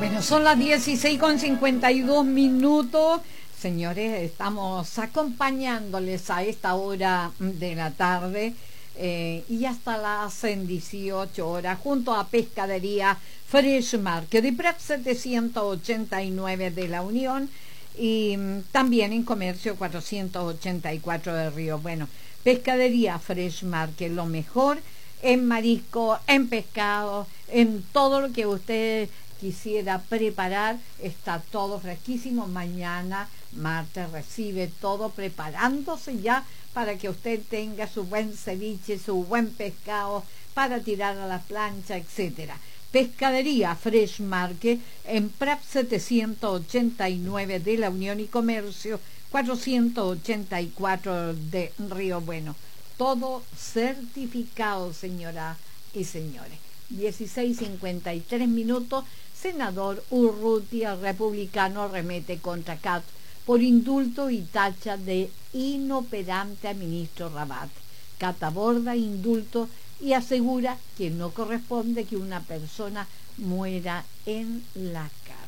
Bueno, son las 16:52. Señores, estamos acompañándoles a esta hora de la tarde y hasta las 18 horas junto a Pescadería Fresh Market de Prat 789 de la Unión y también en Comercio 484 de Río. Bueno, Pescadería Fresh Market, lo mejor en marisco, en pescado, en todo lo que usted quisiera preparar, está todo fresquísimo. Mañana, martes, recibe todo preparándose ya para que usted tenga su buen ceviche, su buen pescado para tirar a la plancha, etcétera. Pescadería Fresh Market en Prat 789 de la Unión y Comercio 484 de Río Bueno. Todo certificado, señoras y señores. 16:53. Senador Urrutia, republicano, remete contra Katz por indulto y tacha de inoperante a ministro Rabat. Katz aborda indulto y asegura que no corresponde que una persona muera en la calle.